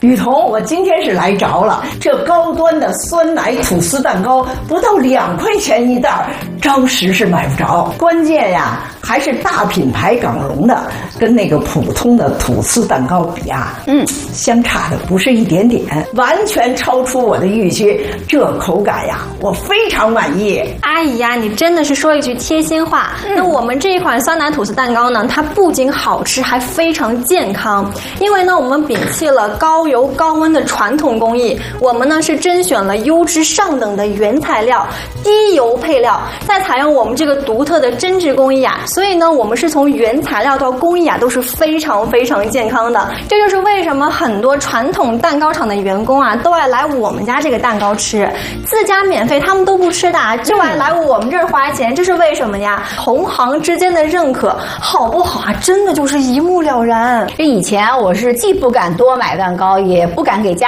雨桐，我今天是来着了，这高端的酸奶吐司蛋糕不到2块钱一袋，着实是买不着。关键呀，还是大品牌港龙的，跟那个普通的吐司蛋糕比啊，相差的不是一点点，完全超出我的预期。这口感呀，我非常满意。 阿姨呀，你真的是说一句贴心话。那我们这一款酸奶吐司蛋糕呢，它不仅好吃，还非常健康。因为呢，我们摒弃了高油高温的传统工艺，我们呢是甄选了优质上等的原材料、低油配料，再采用我们这个独特的针织工艺啊，所以呢，我们是从原材料到工艺啊都是非常非常健康的。这就是为什么很多传统蛋糕厂的员工啊都爱来我们家这个蛋糕吃，自家免费他们都不吃的，就爱来我们这儿花钱，这是为什么呀？同行之间的认可，好不好啊？真的就是一目了然。 这以前我是既不敢多买蛋糕，也不敢给家